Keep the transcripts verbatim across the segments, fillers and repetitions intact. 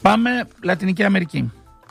Πάμε Λατινική Αμερική.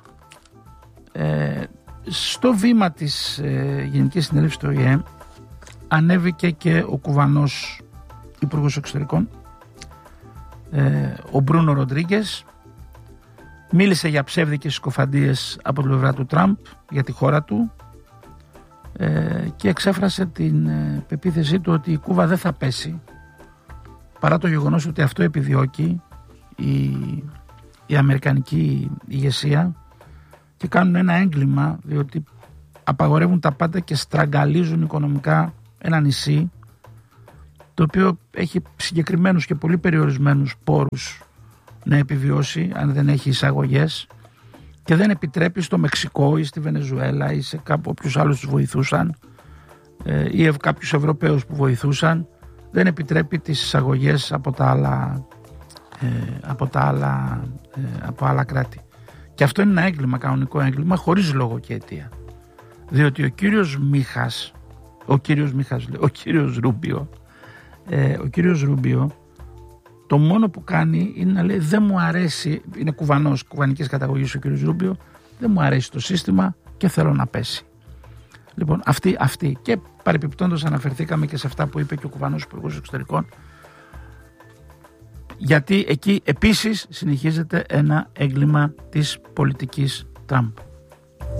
Ε, στο βήμα της ε, Γενικής Συνέλευσης του Ο Η Ε ανέβηκε και ο Κουβανός Υπουργός Εξωτερικών, ε, ο Μπρούνο Ροντρίγκες. Μίλησε για ψεύδικες συκοφαντίες από την πλευρά του Τραμπ για τη χώρα του ε, και εξέφρασε την ε, πεποίθησή του ότι η Κούβα δεν θα πέσει, παρά το γεγονός ότι αυτό επιδιώκει η, η αμερικανική ηγεσία, και κάνουν ένα έγκλημα διότι απαγορεύουν τα πάντα και στραγγαλίζουν οικονομικά ένα νησί το οποίο έχει συγκεκριμένους και πολύ περιορισμένους πόρους να επιβιώσει αν δεν έχει εισαγωγές, και δεν επιτρέπει στο Μεξικό ή στη Βενεζουέλα ή σε κάπου όποιους άλλους τους βοηθούσαν ε, ή κάποιους Ευρωπαίους που βοηθούσαν, δεν επιτρέπει τις εισαγωγές από τα άλλα, ε, από τα άλλα, ε, από άλλα κράτη. Και αυτό είναι ένα έγκλημα, κανονικό έγκλημα, χωρίς λόγο και αιτία. Διότι ο κύριος Μίχας, ο κύριος Μίχας, ο κύριος Ρούμπιο, ε, ο κύριος Ρούμπιο, το μόνο που κάνει είναι να λέει δεν μου αρέσει, είναι κουβανός, κουβανικής καταγωγής ο κύριος Ρούμπιο, δεν μου αρέσει το σύστημα και θέλω να πέσει. Λοιπόν, αυτή, αυτή. Και παρεπιπτόντως αναφερθήκαμε και σε αυτά που είπε και ο κουβανός Υπουργός Εξωτερικών, γιατί εκεί επίσης συνεχίζεται ένα έγκλημα της πολιτικής Τραμπ.